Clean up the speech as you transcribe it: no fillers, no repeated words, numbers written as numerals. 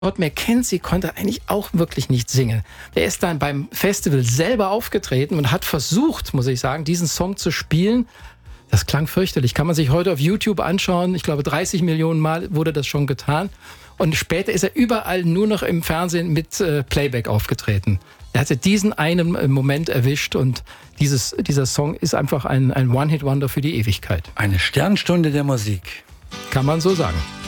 Todd McKenzie konnte eigentlich auch wirklich nicht singen. Er ist dann beim Festival selber aufgetreten und hat versucht, muss ich sagen, diesen Song zu spielen. Das klang fürchterlich. Kann man sich heute auf YouTube anschauen. Ich glaube, 30 Millionen Mal wurde das schon getan. Und später ist er überall nur noch im Fernsehen mit Playback aufgetreten. Er hatte diesen einen Moment erwischt und dieser Song ist einfach ein One-Hit-Wonder für die Ewigkeit. Eine Sternstunde der Musik. Kann man so sagen.